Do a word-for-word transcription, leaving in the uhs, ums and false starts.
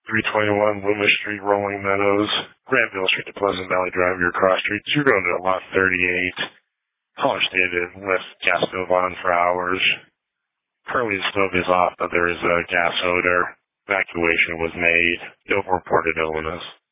three twenty-one Loomis Street, Rolling Meadows, Granville Street to Pleasant Valley Drive, your cross streets. You're going to lot thirty-eight. Caller stated left gas stove on for hours. Currently the stove is off, but there is a gas odor. Evacuation was made. No reported illness.